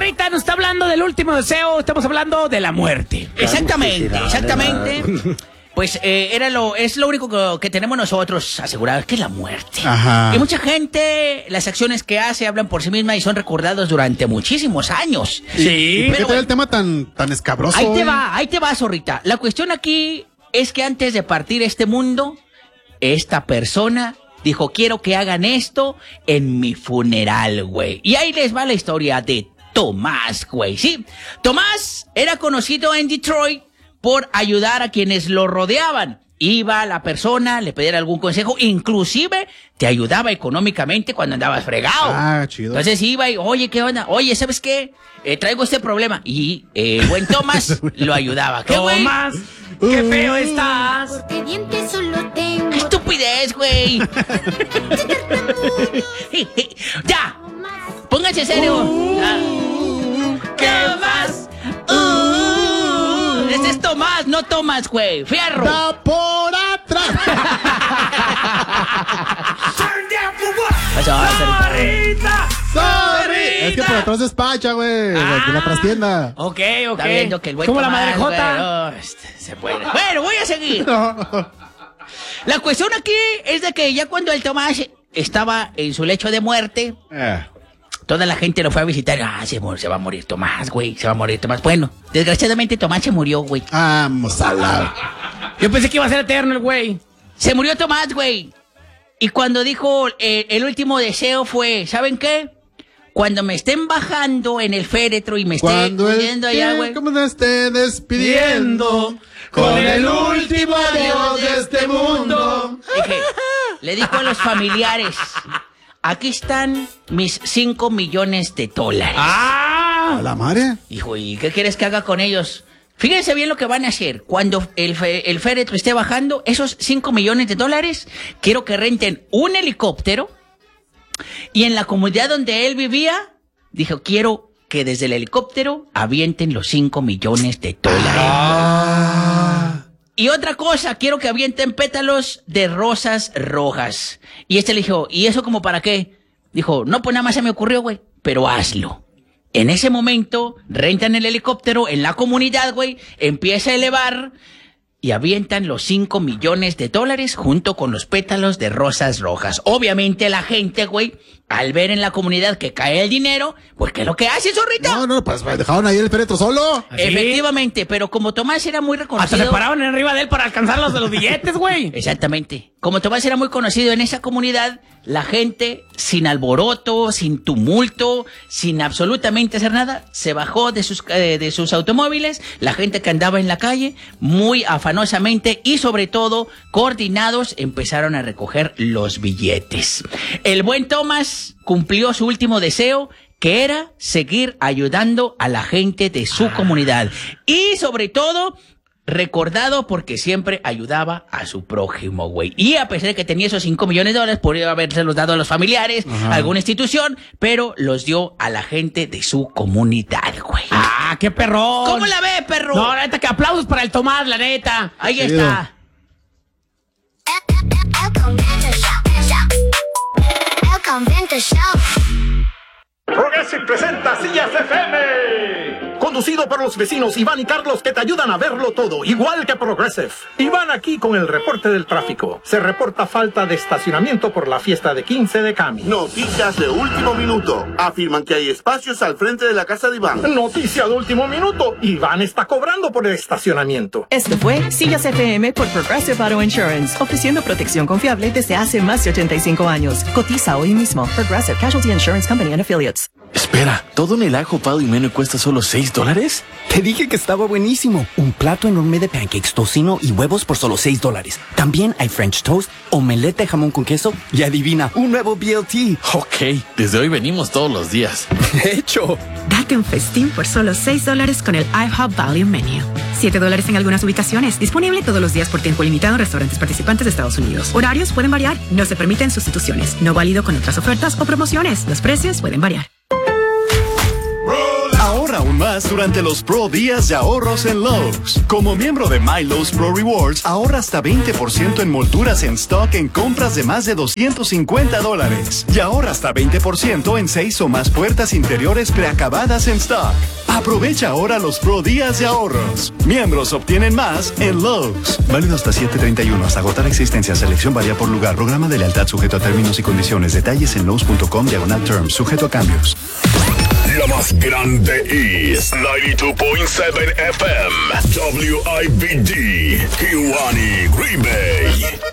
Zorrita nos está hablando del último deseo, estamos hablando de la muerte. Exactamente. Pues es lo único que tenemos nosotros asegurado, que es la muerte. Ajá. Y mucha gente, las acciones que hace hablan por sí misma y son recordados durante muchísimos años. Sí. ¿Por qué trae el tema tan escabroso? Ahí te va, Zorrita. La cuestión aquí es que antes de partir este mundo, esta persona dijo, quiero que hagan esto en mi funeral, güey. Y ahí les va la historia de Tomás, güey, ¿sí? Tomás era conocido en Detroit por ayudar a quienes lo rodeaban. Iba a la persona, le pedía algún consejo, inclusive te ayudaba económicamente cuando andabas fregado. Ah, chido. Entonces iba y, oye, ¿qué onda? Oye, ¿sabes qué? Traigo este problema. Y buen Tomás lo ayudaba. ¿Qué, güey? Tomás, qué feo estás. Porque dientes solo tengo. ¡Qué estupidez, güey! ¡Ya! ¡Pónganse serio! ¿Qué más? Ese es Tomás, no Tomás, güey. ¡Fierro! ¡Da por atrás! ¡Zorrita! ¡Sorry! Es que por atrás es Pacha, güey. De la trastienda. Ok. Está viendo que el buen ¿Cómo la Tomás, madrejota? güey, no, se puede. Bueno, voy a seguir. La cuestión aquí es de que ya cuando el Tomás estaba en su lecho de muerte, toda la gente lo fue a visitar. Se va a morir Tomás, güey. Se va a morir Tomás. Bueno, desgraciadamente Tomás se murió, güey. Vamos a la... Yo pensé que iba a ser eterno el güey. Se murió Tomás, güey. Y cuando dijo el último deseo fue, ¿saben qué? Cuando me estén bajando en el féretro y me estén yendo allá, güey. Como me esté despidiendo con el último adiós de este mundo. Le dijo a los familiares, aquí están mis 5 millones de dólares. ¿A la madre? Hijo, ¿y qué quieres que haga con ellos? Fíjense bien lo que van a hacer. Cuando el féretro esté bajando, esos 5 millones de dólares, quiero que renten un helicóptero. Y en la comunidad donde él vivía, dijo, quiero que desde el helicóptero avienten los 5 millones de dólares. Y otra cosa, quiero que avienten pétalos de rosas rojas. Y le dijo, ¿y eso como para qué? Dijo, no, pues nada más se me ocurrió, güey, pero hazlo. En ese momento, rentan el helicóptero en la comunidad, güey, empieza a elevar y avientan los 5 millones de dólares junto con los pétalos de rosas rojas. Obviamente la gente, güey, al ver en la comunidad que cae el dinero, pues ¿qué es lo que hace, Zorrita? No, pues dejaron ahí el féretro solo. ¿Así? Efectivamente, pero como Tomás era muy reconocido... Hasta se paraban arriba de él para alcanzar los de los billetes, güey. Exactamente. Como Tomás era muy conocido en esa comunidad, la gente, sin alboroto, sin tumulto, sin absolutamente hacer nada, se bajó de sus automóviles, la gente que andaba en la calle, muy afanosamente y sobre todo coordinados, empezaron a recoger los billetes. El buen Tomás cumplió su último deseo, que era seguir ayudando a la gente de su comunidad. Y sobre todo, recordado porque siempre ayudaba a su prójimo, güey. Y a pesar de que tenía esos 5 millones de dólares, podría habérselos dado a los familiares, a alguna institución, pero los dio a la gente de su comunidad, güey. ¡Ah, qué perrón! ¿Cómo la ve, perro? No, la neta, que aplausos para el Tomás, la neta. Ahí Chido. está. El Convento Show. Progressive presenta Sillas FM. Conducido por los vecinos Iván y Carlos, que te ayudan a verlo todo, igual que Progressive. Iván aquí con el reporte del tráfico. Se reporta falta de estacionamiento por la fiesta de 15 de Cami. Noticias de último minuto. Afirman que hay espacios al frente de la casa de Iván. Noticia de último minuto. Iván está cobrando por el estacionamiento. Esto fue Sillas FM por Progressive Auto Insurance, ofreciendo protección confiable desde hace más de 85 años. Cotiza hoy mismo. Progressive Casualty Insurance Company and Affiliates. Espera, ¿todo en el ajo pado y menos cuesta solo $6? Te dije que estaba buenísimo. Un plato enorme de pancakes, tocino y huevos por solo $6. También hay French toast, omelette de jamón con queso y adivina, un nuevo BLT. Ok, desde hoy venimos todos los días. De hecho, Date un festín por solo $6 con el IHOP Value Menu. $7 en algunas ubicaciones. Disponible todos los días por tiempo limitado en restaurantes participantes de Estados Unidos. Horarios pueden variar. No se permiten sustituciones. No válido con otras ofertas o promociones. Los precios pueden variar. Ahorra aún más durante los Pro Días de ahorros en Lowe's. Como miembro de My Lowe's Pro Rewards, ahorra hasta 20% en molduras en stock en compras de más de $250. Y ahorra hasta 20% en 6 o más puertas interiores preacabadas en stock. Aprovecha ahora los Pro Días de ahorros. Miembros obtienen más en Lowe's. Válido hasta 7/31. Hasta agotar existencia. Selección varía por lugar. Programa de lealtad sujeto a términos y condiciones. Detalles en Lowe's.com/terms. Sujeto a cambios. La más grande es 92.7 FM. WIBD. Kewanee, Green Bay.